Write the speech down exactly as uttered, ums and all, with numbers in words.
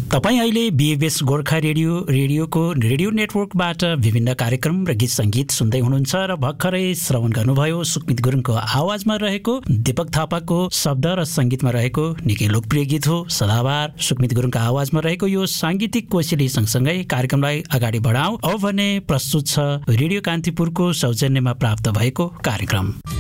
तपाईँ अहिले बिएबीएस गोर्खा रेडियो रेडियोको रेडियो नेटवर्कबाट विभिन्न कार्यक्रम र गीत सङ्गीत सुन्दै हुनुहुन्छ र भर्खरै श्रवण गर्नुभयो सुकमित गुरुङको आवाजमा रहेको दीपक थापाको शब्द र सङ्गीतमा रहेको निकै लोकप्रिय गीत हो सदाबहार। सुकमित गुरुङको आवाजमा रहेको यो साङ्गीतिक कोसेली सँगसँगै कार्यक्रमलाई अगाडि बढाउँ अब भने प्रस्तुत छ रेडियो कान्तिपुरको सौजन्यमा प्राप्त भएको कार्यक्रम।